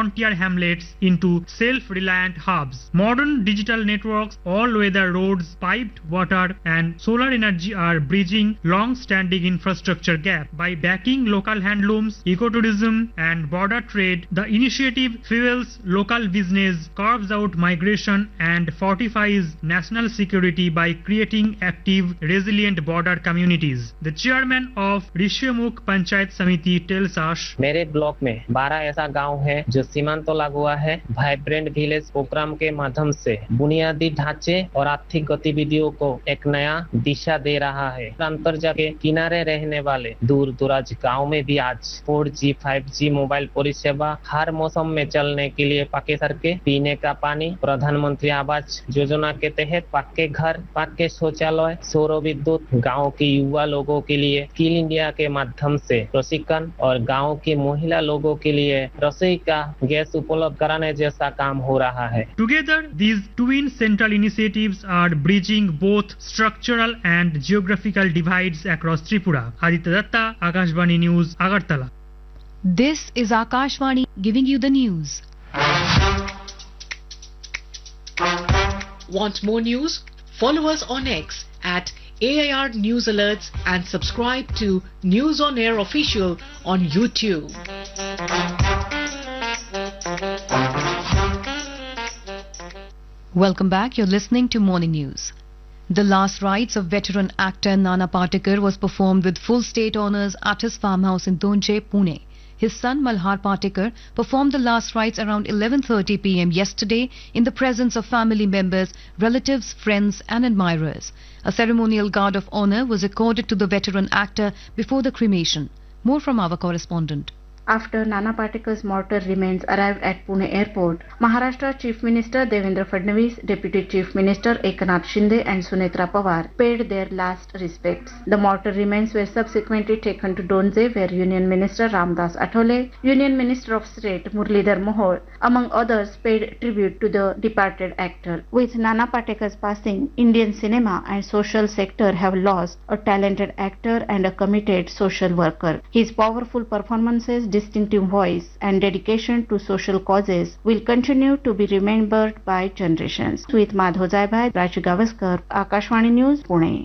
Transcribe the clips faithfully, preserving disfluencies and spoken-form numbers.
frontier hamlets into self-reliant hubs. Modern digital networks, all-weather roads, piped water and solar energy are bridging long-standing infrastructure gap. By backing local handlooms, ecotourism and border trade, the initiative fuels local business, curbs out migration and fortifies national security by creating active, resilient border communities. The chairman of Rishyamukh Panchayat Samiti tells us, मेरे block में बारह ऐसा गांव है जो सीमांत तो लगा हुआ है। वाइब्रेंट विलेज प्रोग्राम के माध्यम से बुनियादी ढांचे और आर्थिक गतिविधियों को एक नया दिशा दे रहा है। अंतर्जाल के किनारे रहने वाले दूर दराज गांव में भी आज four G, five G mobile परिसेवा हर मौसम में चलने के लिए पक्के सड़कें, पीने का पानी, प्रधानमंत्री आवास योजना के तहत पक्के घर, पक्के शौचालय, सौर विद्युत, गाँव के युवा लोगों के लिए स्किल इंडिया के माध्यम से प्रशिक्षण और गाँव की महिला लोगों के लिए रसोई का गैस उपलब्ध कराने जैसा काम हो रहा है। Together, these twin central initiatives are bridging both structural and geographical divides across Tripura. Aditya Datta, Akashvani News, Agartala. This is Akashvani giving you the news. Want more news? Follow us on X at A I R News Alerts and subscribe to News on Air Official on YouTube. Welcome back. You're listening to Morning News. The last rites of veteran actor Nana Patekar was performed with full state honours at his farmhouse in Donje, Pune. His son Malhar Patekar performed the last rites around eleven thirty p m yesterday in the presence of family members, relatives, friends and admirers. A ceremonial guard of honour was accorded to the veteran actor before the cremation. More from our correspondent. After Nana Patekar's mortal remains arrived at Pune airport, Maharashtra Chief Minister Devendra Fadnavis, Deputy Chief Minister Eknath Shinde and Sunetra Pawar paid their last respects. The mortal remains were subsequently taken to Donje, where Union Minister Ramdas Athole, Union Minister of State Muralidhar Mohol, among others, paid tribute to the departed actor. With Nana Patekar's passing, Indian cinema and social sector have lost a talented actor and a committed social worker. His powerful performances, distinctive voice and dedication to social causes will continue to be remembered by generations. With Madhav Zaibhai, Prachi Gavaskar, Akashvani News, Pune.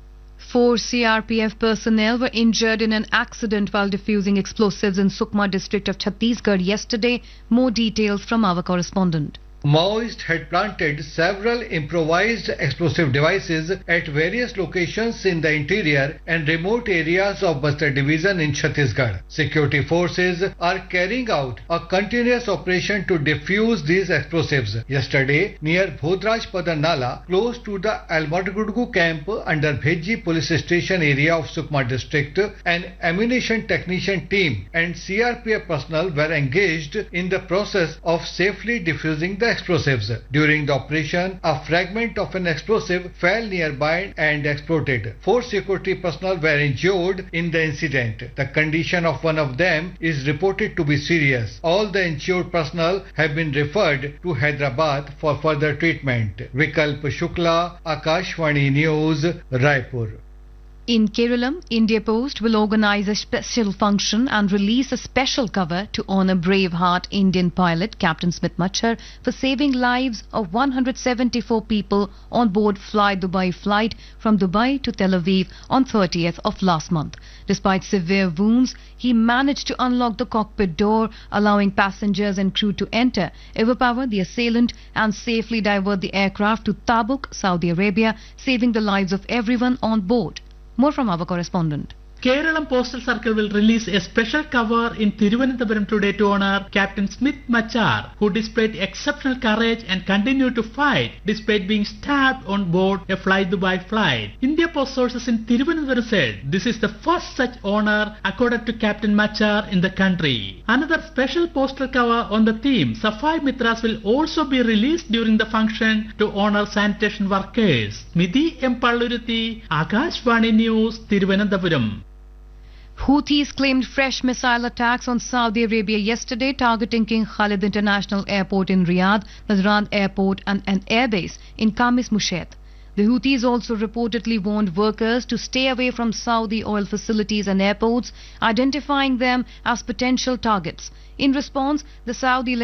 Four C R P F personnel were injured in an accident while defusing explosives in Sukma district of Chhattisgarh yesterday. More details from our correspondent. Maoists had planted several improvised explosive devices at various locations in the interior and remote areas of Bastar division in Chhattisgarh. Security forces are carrying out a continuous operation to defuse these explosives. Yesterday, near Bhodrajpada Nala, close to the Almatgudgu camp under Bheji police station area of Sukma district, an ammunition technician team and C R P F personnel were engaged in the process of safely defusing the explosives. During the operation, a fragment of an explosive fell nearby and exploded. Four security personnel were injured in the incident. The condition of one of them is reported to be serious. All the injured personnel have been referred to Hyderabad for further treatment. Vikalp Shukla, Akashvani News, Raipur. In Kerala, India Post will organize a special function and release a special cover to honor Braveheart Indian pilot Captain Smith Machar for saving lives of one hundred seventy-four people on board Fly Dubai flight from Dubai to Tel Aviv on thirtieth of last month. Despite severe wounds, he managed to unlock the cockpit door, allowing passengers and crew to enter, overpower the assailant and safely divert the aircraft to Tabuk, Saudi Arabia, saving the lives of everyone on board. More from our correspondent. Kerala Postal Circle will release a special cover in Thiruvananthapuram today to honor Captain Smith Machar, who displayed exceptional courage and continued to fight despite being stabbed on board a Fly Dubai flight. India Post sources in Thiruvananthapuram said this is the first such honor accorded to Captain Machar in the country. Another special postal cover on the theme Safai Mitras will also be released during the function to honor sanitation workers. Midhi Empalluruthi, Akashvani News, Thiruvananthapuram. Houthis claimed fresh missile attacks on Saudi Arabia yesterday, targeting King Khalid International Airport in Riyadh, Nazran Airport and an airbase in Kamis Mushet. The Houthis also reportedly warned workers to stay away from Saudi oil facilities and airports, identifying them as potential targets. In response, the Saudi